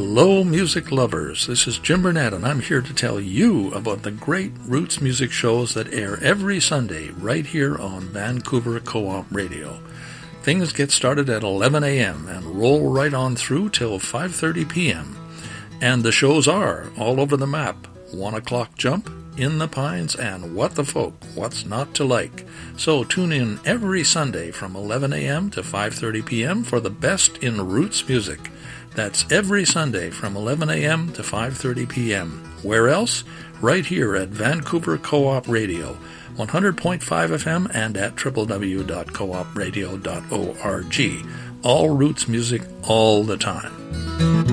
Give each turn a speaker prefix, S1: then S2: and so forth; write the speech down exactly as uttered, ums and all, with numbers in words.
S1: Hello, music lovers. This is Jim Burnett, and I'm here to tell you about the great roots music shows that air every Sunday right here on Vancouver Co-op Radio. Things get started at eleven a.m. and roll right on through till five thirty p.m. And the shows are all over the map. One O'Clock Jump, In the Pines, and What the Folk, What's Not to Like. So tune in every Sunday from eleven a.m. to five thirty p.m. for the best in roots music. That's every Sunday from eleven a.m. to five thirty p.m. Where else? Right here at Vancouver Co-op Radio, one hundred point five F M and at w w w dot co op radio dot org. All roots music all the time.